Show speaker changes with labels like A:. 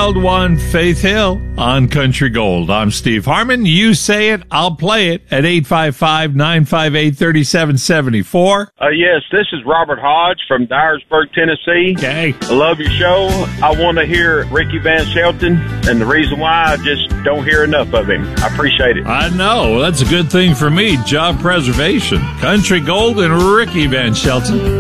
A: Wild One, Faith Hill on Country Gold. I'm Steve Harmon. You say it, I'll play it at 855-958-3774.
B: Yes, this is Robert Hodge from Dyersburg, Tennessee.
A: Okay.
B: I love your show. I want to hear Ricky Van Shelton, and the reason why I just don't hear enough of him. I appreciate it.
A: I know. That's a good thing for me. Job preservation. Country Gold and Ricky Van Shelton.